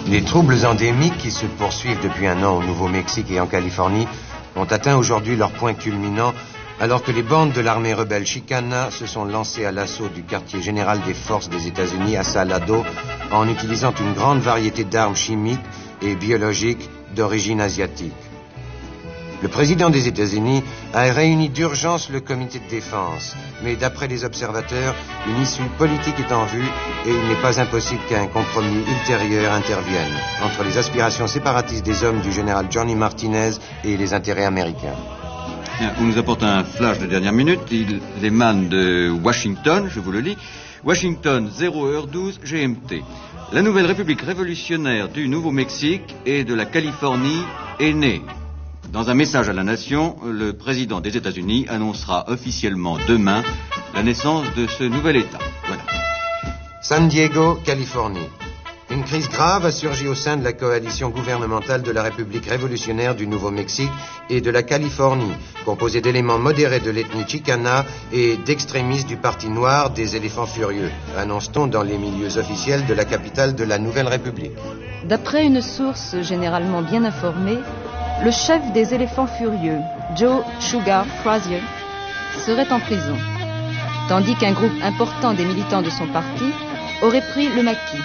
Les troubles endémiques qui se poursuivent depuis un an au Nouveau-Mexique et en Californie ont atteint aujourd'hui leur point culminant alors que les bandes de l'armée rebelle Chicana se sont lancées à l'assaut du quartier général des forces des États-Unis à Salado en utilisant une grande variété d'armes chimiques et biologiques d'origine asiatique. Le président des États-Unis a réuni d'urgence le comité de défense, mais d'après les observateurs, une issue politique est en vue et il n'est pas impossible qu'un compromis ultérieur intervienne entre les aspirations séparatistes des hommes du général Johnny Martinez et les intérêts américains. On nous apporte un flash de dernière minute, il émane de Washington, je vous le lis. Washington, 0h12 GMT. La nouvelle République révolutionnaire du Nouveau-Mexique et de la Californie est née. Dans un message à la nation, le président des États-Unis annoncera officiellement demain la naissance de ce nouvel État. Voilà. San Diego, Californie. Une crise grave a surgi au sein de la coalition gouvernementale de la République révolutionnaire du Nouveau-Mexique et de la Californie, composée d'éléments modérés de l'ethnie Chicana et d'extrémistes du Parti noir des éléphants furieux, annonce-t-on dans les milieux officiels de la capitale de la Nouvelle République. D'après une source généralement bien informée, le chef des éléphants furieux, Joe Sugar Frazier, serait en prison, tandis qu'un groupe important des militants de son parti aurait pris le maquis.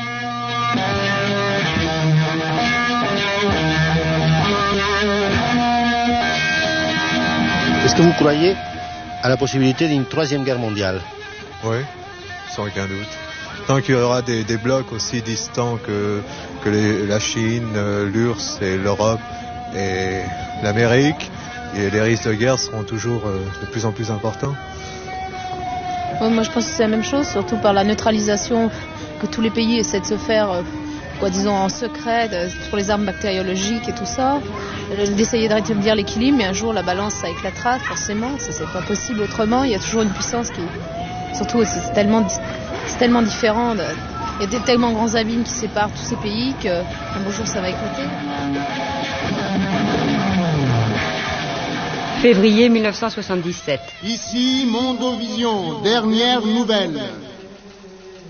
Est-ce que vous croyez à la possibilité d'une troisième guerre mondiale? Oui, sans aucun doute. Tant qu'il y aura des blocs aussi distants que la Chine, l'URSS et l'Europe et l'Amérique, et les risques de guerre seront toujours de plus en plus importants. Ouais, moi je pense que c'est la même chose, surtout par la neutralisation que tous les pays essaient de se faire, disons en secret, pour les armes bactériologiques et tout ça, d'essayer de rétablir l'équilibre, mais un jour la balance ça éclatera forcément, ça c'est pas possible autrement. Il y a toujours une puissance qui, surtout c'est tellement différent, il y a tellement grands abîmes qui séparent tous ces pays qu'un beau jour ça va éclater. Février 1977. Ici Mondovision, dernière nouvelle.